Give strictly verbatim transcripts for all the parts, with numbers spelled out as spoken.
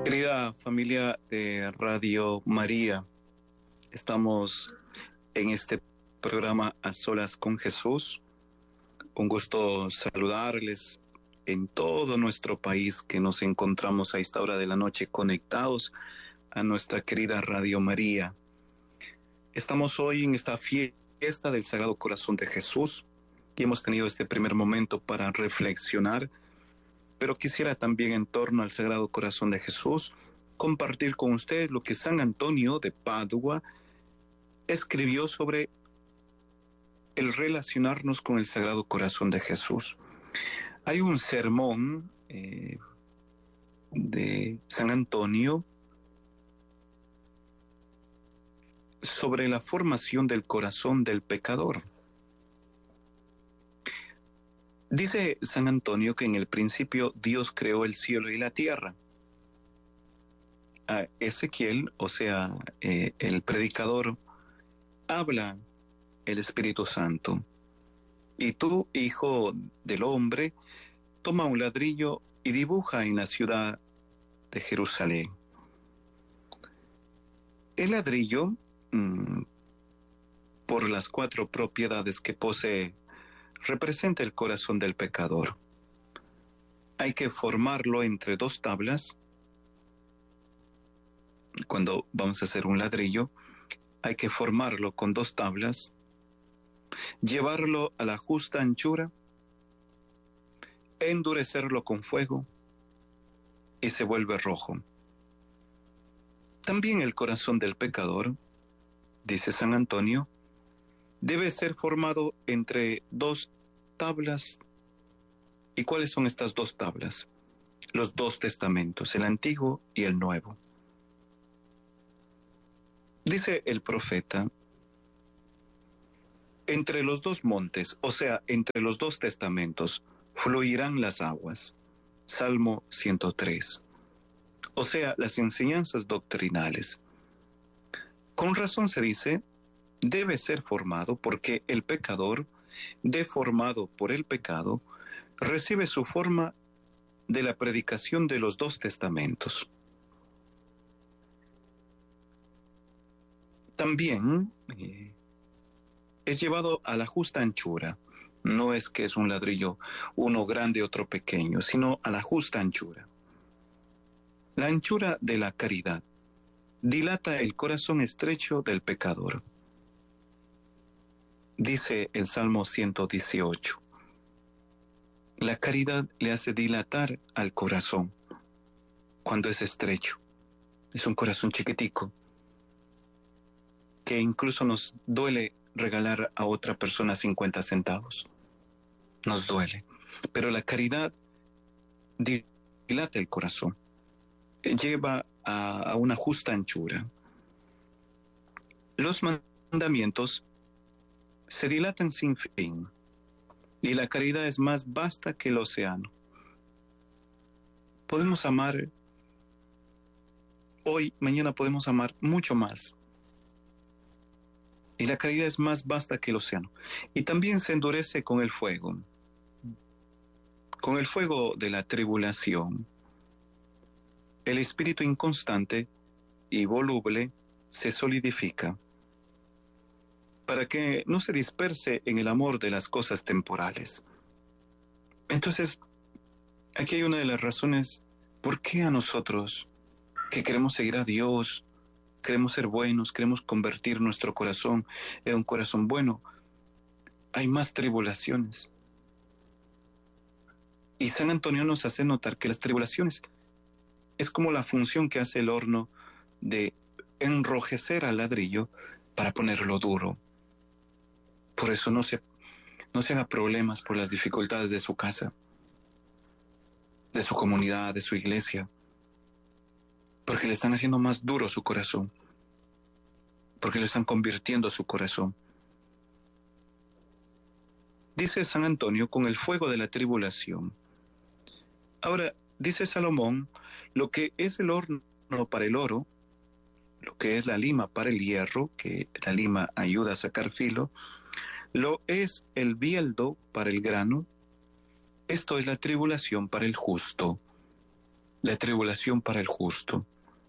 Querida familia de Radio María, estamos en este programa A Solas con Jesús. Un gusto saludarles en todo nuestro país que nos encontramos a esta hora de la noche conectados a nuestra querida Radio María. Estamos hoy en esta fiesta del Sagrado Corazón de Jesús y hemos tenido este primer momento para reflexionar, pero quisiera también en torno al Sagrado Corazón de Jesús compartir con ustedes lo que San Antonio de Padua escribió sobre el relacionarnos con el Sagrado Corazón de Jesús. Hay un sermón eh, de San Antonio sobre la formación del corazón del pecador. Dice San Antonio que en el principio Dios creó el cielo y la tierra. A Ezequiel, o sea, eh, el predicador, habla el Espíritu Santo. Y tú, hijo del hombre, toma un ladrillo y dibuja en la ciudad de Jerusalén. El ladrillo, mmm, por las cuatro propiedades que posee, representa el corazón del pecador. Hay que formarlo entre dos tablas. Cuando vamos a hacer un ladrillo, hay que formarlo con dos tablas, llevarlo a la justa anchura, endurecerlo con fuego y se vuelve rojo. También el corazón del pecador, dice San Antonio, debe ser formado entre dos tablas. ¿Y cuáles son estas dos tablas? Los dos testamentos, el Antiguo y el Nuevo. Dice el profeta, entre los dos montes, o sea, entre los dos testamentos, fluirán las aguas. Salmo ciento tres. O sea, las enseñanzas doctrinales. Con razón se dice, debe ser formado porque el pecador, deformado por el pecado, recibe su forma de la predicación de los dos testamentos. También eh, es llevado a la justa anchura. No es que es un ladrillo, uno grande, otro pequeño, sino a la justa anchura. La anchura de la caridad dilata el corazón estrecho del pecador. Dice el Salmo ciento dieciocho, la caridad le hace dilatar al corazón cuando es estrecho. Es un corazón chiquitico que incluso nos duele regalar a otra persona cincuenta centavos. Nos duele. Pero la caridad dilata el corazón. Lleva a, a una justa anchura. Los mandamientos se dilatan sin fin, y la caridad es más vasta que el océano. Podemos amar hoy, mañana podemos amar mucho más. Y la caridad es más vasta que el océano. Y también se endurece con el fuego, con el fuego de la tribulación. El espíritu inconstante y voluble se solidifica para que no se disperse en el amor de las cosas temporales. Entonces, aquí hay una de las razones por qué a nosotros, que queremos seguir a Dios, queremos ser buenos, queremos convertir nuestro corazón en un corazón bueno, hay más tribulaciones. Y San Antonio nos hace notar que las tribulaciones es como la función que hace el horno de enrojecer al ladrillo para ponerlo duro. Por eso no se, no se haga problemas por las dificultades de su casa, de su comunidad, de su iglesia, porque le están haciendo más duro su corazón, porque le están convirtiendo su corazón. Dice San Antonio, con el fuego de la tribulación. Ahora, dice Salomón, lo que es el horno para el oro, lo que es la lima para el hierro, que la lima ayuda a sacar filo, lo es el bieldo para el grano, esto es la tribulación para el justo. la tribulación para el justo.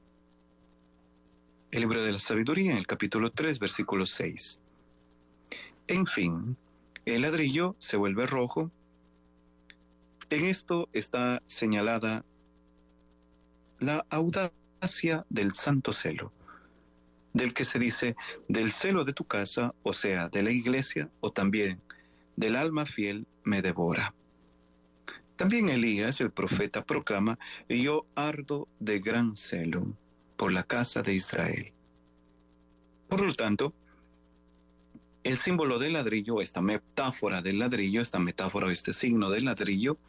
El libro de la sabiduría, en el capítulo tres, versículo seis. En fin, el ladrillo se vuelve rojo. En esto está señalada la audacia del santo celo, del que se dice, del celo de tu casa, o sea, de la iglesia, o también del alma fiel me devora. También Elías, el profeta, proclama, yo ardo de gran celo por la casa de Israel. Por lo tanto, el símbolo del ladrillo, esta metáfora del ladrillo, esta metáfora, este signo del ladrillo,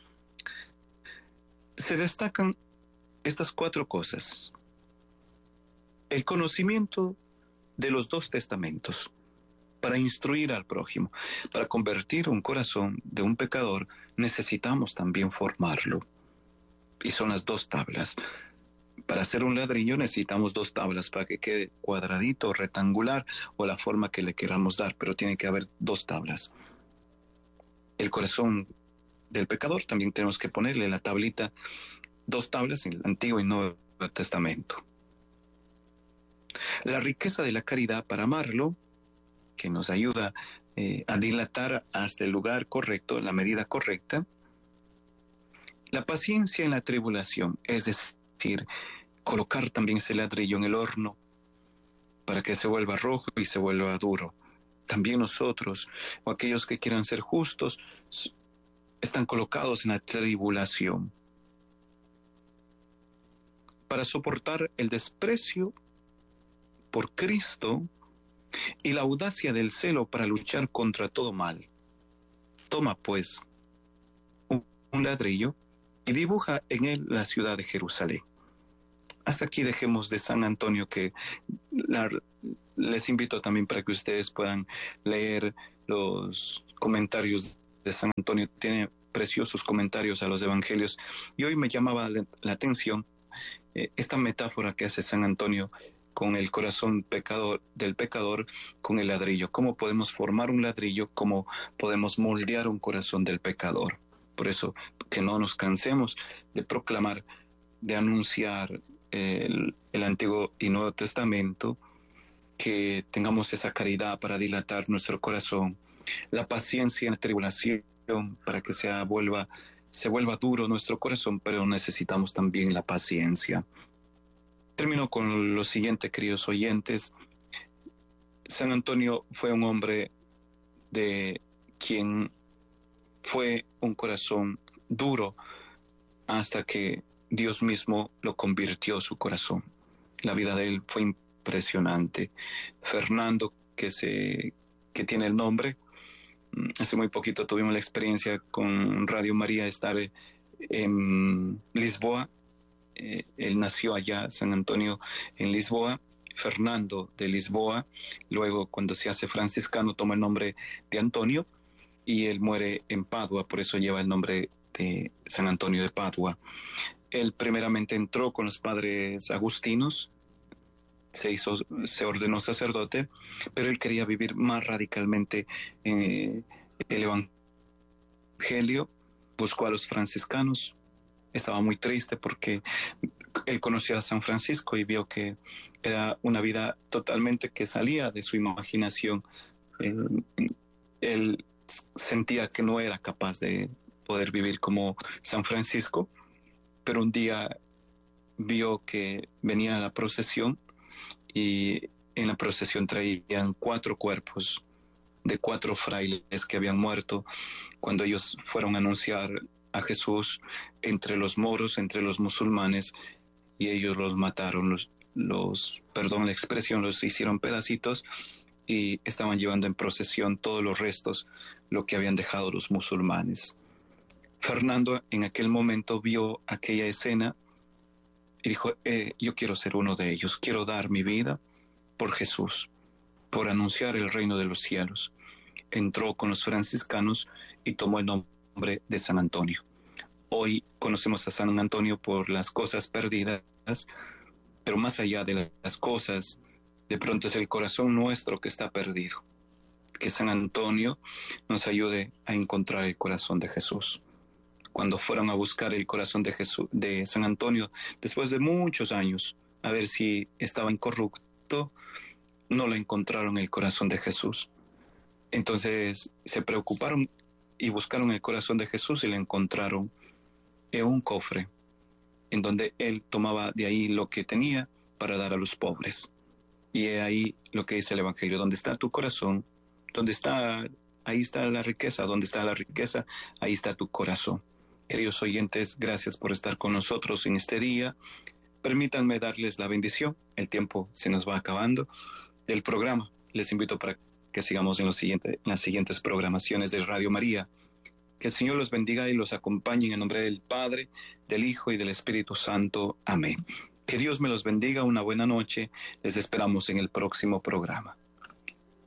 se destacan estas cuatro cosas. El conocimiento de los dos testamentos para instruir al prójimo. Para convertir un corazón de un pecador necesitamos también formarlo. Y son las dos tablas. Para hacer un ladrillo necesitamos dos tablas para que quede cuadradito, rectangular o la forma que le queramos dar, pero tiene que haber dos tablas. El corazón del pecador también tenemos que ponerle la tablita, dos tablas en el Antiguo y Nuevo Testamento. La riqueza de la caridad para amarlo, que nos ayuda eh, a dilatar hasta el lugar correcto, la medida correcta. La paciencia en la tribulación, es decir, colocar también ese ladrillo en el horno para que se vuelva rojo y se vuelva duro. También nosotros, o aquellos que quieran ser justos, están colocados en la tribulación para soportar el desprecio por Cristo y la audacia del celo para luchar contra todo mal. Toma, pues, un, un ladrillo y dibuja en él la ciudad de Jerusalén. Hasta aquí dejemos de San Antonio, que la, les invito también para que ustedes puedan leer los comentarios de San Antonio. Tiene preciosos comentarios a los evangelios. Y hoy me llamaba la, la atención eh, esta metáfora que hace San Antonio con el corazón pecador, del pecador, con el ladrillo. ¿Cómo podemos formar un ladrillo? ¿Cómo podemos moldear un corazón del pecador? Por eso, que no nos cansemos de proclamar, de anunciar el, el Antiguo y Nuevo Testamento, que tengamos esa caridad para dilatar nuestro corazón, la paciencia en la tribulación para que se vuelva, se vuelva duro nuestro corazón, pero necesitamos también la paciencia. Termino con lo siguiente, queridos oyentes. San Antonio fue un hombre de quien fue un corazón duro hasta que Dios mismo lo convirtió su corazón. La vida de él fue impresionante. Fernando, que, se, que tiene el nombre, hace muy poquito tuvimos la experiencia con Radio María de estar en Lisboa. Eh, él nació allá, San Antonio, en Lisboa, Fernando de Lisboa. Luego, cuando se hace franciscano, toma el nombre de Antonio y él muere en Padua, por eso lleva el nombre de San Antonio de Padua. Él primeramente entró con los padres agustinos, se hizo, se ordenó sacerdote, pero él quería vivir más radicalmente eh, el evangelio, buscó a los franciscanos. Estaba muy triste porque él conoció a San Francisco y vio que era una vida totalmente que salía de su imaginación. Él, él sentía que no era capaz de poder vivir como San Francisco, pero un día vio que venía la procesión y en la procesión traían cuatro cuerpos de cuatro frailes que habían muerto cuando ellos fueron a anunciar a Jesús entre los moros, entre los musulmanes, y ellos los mataron, los, los, perdón la expresión, los hicieron pedacitos y estaban llevando en procesión todos los restos, lo que habían dejado los musulmanes. Fernando en aquel momento vio aquella escena y dijo, eh, yo quiero ser uno de ellos, quiero dar mi vida por Jesús, por anunciar el reino de los cielos. Entró con los franciscanos y tomó el nombre de San Antonio. Hoy conocemos a San Antonio por las cosas perdidas, pero más allá de las cosas, de pronto es el corazón nuestro que está perdido. Que San Antonio nos ayude a encontrar el corazón de Jesús. cuando fueron a buscar el corazón de Jesús, de San Antonio, después de muchos años, a ver si estaba incorrupto, no lo encontraron el corazón de Jesús. Entonces se preocuparon y buscaron el corazón de Jesús y lo encontraron en un cofre, en donde él tomaba de ahí lo que tenía para dar a los pobres. Y ahí lo que dice el Evangelio: donde está tu corazón, donde está, ahí está la riqueza, donde está la riqueza, ahí está tu corazón. Queridos oyentes, gracias por estar con nosotros en este día. Permítanme darles la bendición. El tiempo se nos va acabando del programa. Les invito para que sigamos en, los siguiente, en las siguientes programaciones de Radio María. Que el Señor los bendiga y los acompañe en nombre del Padre, del Hijo y del Espíritu Santo. Amén. Que Dios me los bendiga. Una buena noche. Les esperamos en el próximo programa.